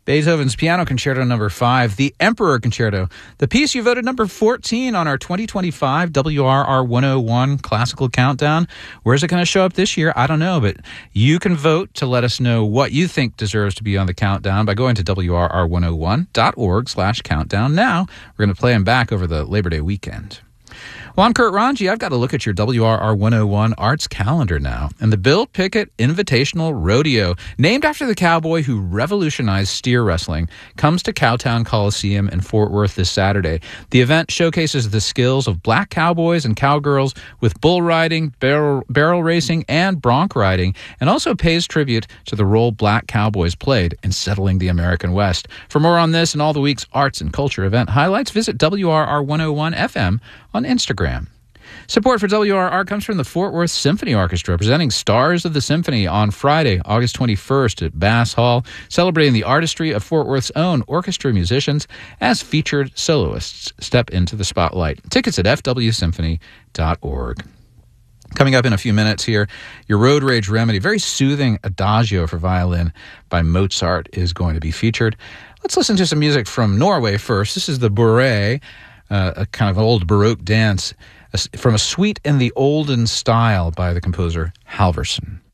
Beethoven's Piano Concerto number 5, The Emperor Concerto, the piece you voted number 14 on our 2025 WRR 101 Classical Countdown. Where's it going to show up this year? I don't know, but you can vote to let us know what you think deserves to be on the countdown by going to WRR101.org/countdown now. We're going to play them back over the Labor Day weekend. Well, I'm Kurt Ranji. I've got to look at your WRR 101 arts calendar now. And the Bill Pickett Invitational Rodeo, named after the cowboy who revolutionized steer wrestling, comes to Cowtown Coliseum in Fort Worth this Saturday. The event showcases the skills of black cowboys and cowgirls with bull riding, barrel racing, and bronc riding, and also pays tribute to the role black cowboys played in settling the American West. For more on this and all the week's arts and culture event highlights, visit WRR 101 FM on Instagram. Support for WRR comes from the Fort Worth Symphony Orchestra, presenting Stars of the Symphony on Friday, August 21st at Bass Hall, celebrating the artistry of Fort Worth's own orchestra musicians as featured soloists step into the spotlight. Tickets at fwsymphony.org. Coming up in a few minutes here, your Road Rage Remedy, very soothing adagio for violin by Mozart, is going to be featured. Let's listen to some music from Norway first. This is the Bourrée, a kind of old Baroque dance from A Suite in the Olden Style by the composer Halvorsen.